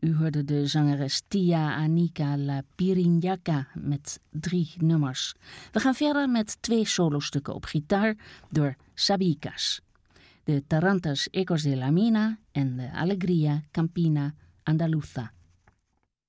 U hoorde de zangeres Tia Anika La Pirinhaca met 3 nummers. We gaan verder met 2 solostukken op gitaar door Sabicas. De Tarantas Ecos de la Mina en de Alegría Campina Andaluza.